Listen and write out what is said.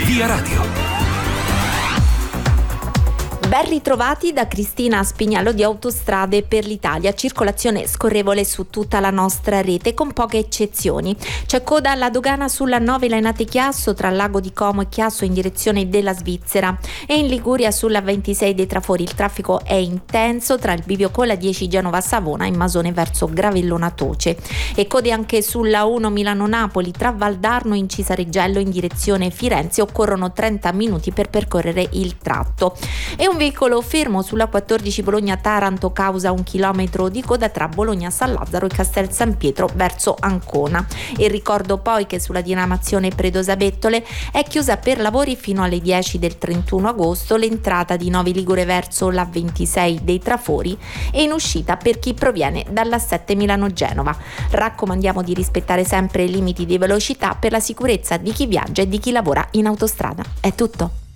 Via Radio. Ben ritrovati da Cristina Spignello di Autostrade per l'Italia. Circolazione scorrevole su tutta la nostra rete con poche eccezioni. C'è coda alla dogana sulla 9 Lainate Chiasso tra Lago di Como e Chiasso in direzione della Svizzera, e in Liguria sulla 26 dei Trafori il traffico è intenso tra il bivio con la 10 Genova Savona in Masone verso Gravellona Toce, e code anche sulla 1 Milano-Napoli tra Valdarno e Incisareggello in direzione Firenze. Occorrono 30 minuti per percorrere il tratto, e un veicolo fermo sulla 14 Bologna-Taranto causa 1 chilometro di coda tra Bologna-San Lazzaro e Castel San Pietro verso Ancona. E ricordo poi che sulla diramazione Predosa-Bettole è chiusa per lavori fino alle 10 del 31 agosto l'entrata di Novi Ligure verso la 26 dei Trafori, e in uscita per chi proviene dalla 7 Milano-Genova. Raccomandiamo di rispettare sempre i limiti di velocità per la sicurezza di chi viaggia e di chi lavora in autostrada. È tutto.